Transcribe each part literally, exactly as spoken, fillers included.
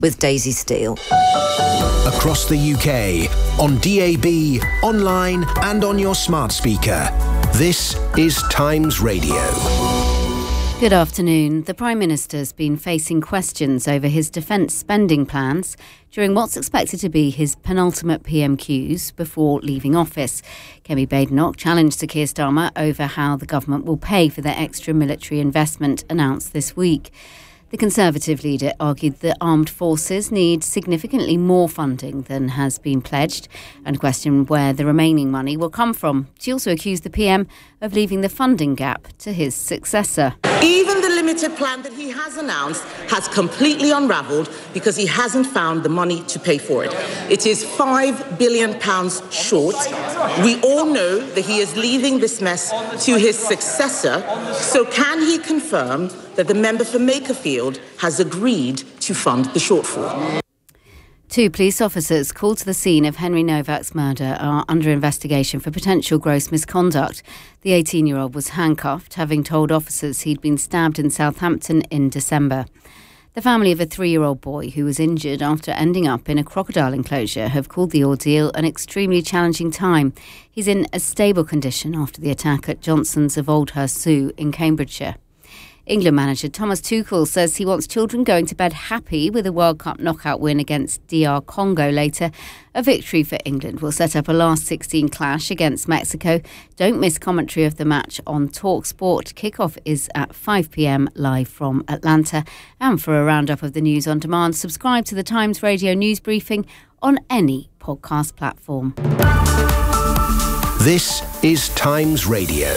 with Daisy Steele. Across the U K, on D A B, online and on your smart speaker. This is Times Radio. Good afternoon. The Prime Minister's been facing questions over his defence spending plans during what's expected to be his penultimate P M Qs before leaving office. Kemi Badenoch challenged Sir Keir Starmer over how the government will pay for the extra military investment announced this week. The Conservative leader argued that armed forces need significantly more funding than has been pledged and questioned where the remaining money will come from. She also accused the P M of leaving the funding gap to his successor. Even the limited plan that he has announced has completely unravelled because he hasn't found the money to pay for it. It is five billion pounds short. We all know that he is leaving this mess to his successor. So can he confirm that the member for Makerfield has agreed to fund the shortfall? Two police officers called to the scene of Henry Novak's murder are under investigation for potential gross misconduct. The eighteen-year-old was handcuffed, having told officers he'd been stabbed in Southampton in December. The family of a three-year-old boy who was injured after ending up in a crocodile enclosure have called the ordeal an extremely challenging time. He's in a stable condition after the attack at Johnson's of Oldhurst Zoo in Cambridgeshire. England manager Thomas Tuchel says he wants children going to bed happy with a World Cup knockout win against D R Congo later. A victory for England will set up a last sixteen clash against Mexico. Don't miss commentary of the match on TalkSport. Kickoff is at five p.m. live from Atlanta. And for a roundup of the news on demand, subscribe to the Times Radio News Briefing on any podcast platform. This is Times Radio.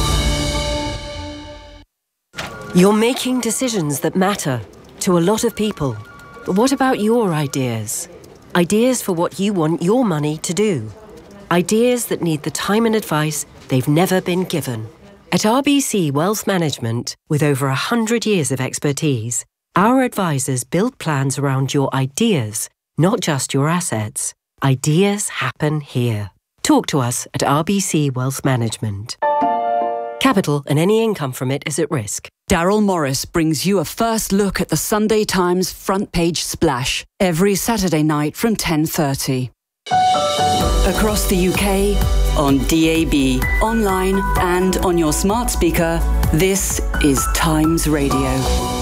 You're making decisions that matter to a lot of people. But what about your ideas? Ideas for what you want your money to do. Ideas that need the time and advice they've never been given. At R B C Wealth Management, with over one hundred years of expertise, our advisors build plans around your ideas, not just your assets. Ideas happen here. Talk to us at R B C Wealth Management. Capital and any income from it is at risk. Daryl Morris brings you a first look at the Sunday Times front page splash every Saturday night from ten thirty. Across the U K, on D A B, online and on your smart speaker, this is Times Radio.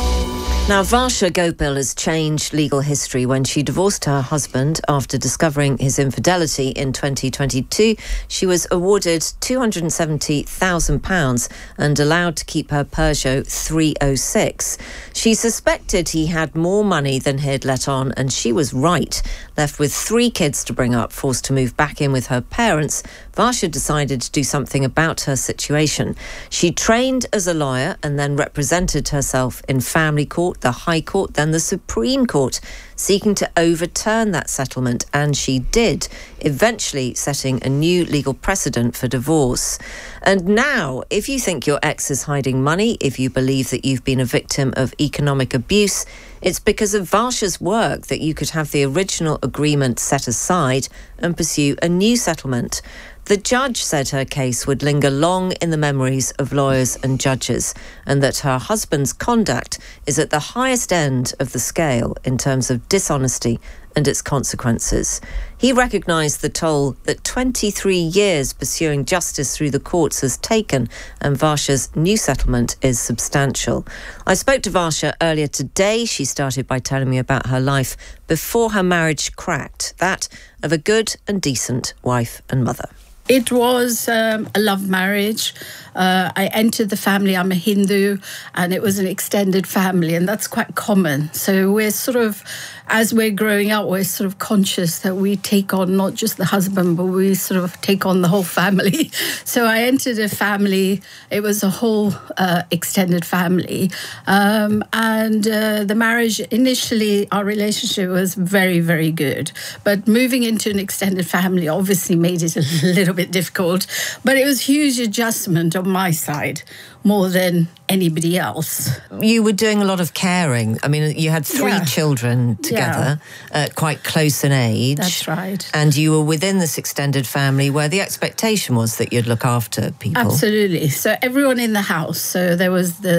Now, Varsha Gopal has changed legal history when she divorced her husband after discovering his infidelity in twenty twenty-two. She was awarded two hundred seventy thousand pounds and allowed to keep her Peugeot three oh six. She suspected he had more money than he'd let on, and she was right. Left with three kids to bring up, forced to move back in with her parents, Varsha decided to do something about her situation. She trained as a lawyer and then represented herself in family court, the High Court, then the Supreme Court, seeking to overturn that settlement, and she did, eventually setting a new legal precedent for divorce. And now, if you think your ex is hiding money, if you believe that you've been a victim of economic abuse, it's because of Varsha's work that you could have the original agreement set aside and pursue a new settlement. The judge said her case would linger long in the memories of lawyers and judges, and that her husband's conduct is at the highest end of the scale in terms of dishonesty and its consequences. He recognised the toll that twenty-three years pursuing justice through the courts has taken, and Varsha's new settlement is substantial. I spoke to Varsha earlier today. She started by telling me about her life before her marriage cracked, that of a good and decent wife and mother. It was um, a love marriage. Uh, I entered the family, I'm a Hindu, and it was an extended family, and that's quite common. So we're sort of, as we're growing up, we're sort of conscious that we take on not just the husband, but we sort of take on the whole family. So I entered a family, it was a whole uh, extended family. Um, and uh, the marriage, initially, our relationship was very, very good. But moving into an extended family obviously made it a little bit difficult. But it was a huge adjustment on my side, more than anybody else. You were doing a lot of caring. I mean, you had three Yeah. children together, yeah. uh, quite close in age. That's right. And you were within this extended family where the expectation was that you'd look after people. Absolutely. So everyone in the house. So there was the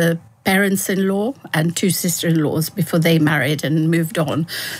parents-in-law and two sister-in-laws before they married and moved on.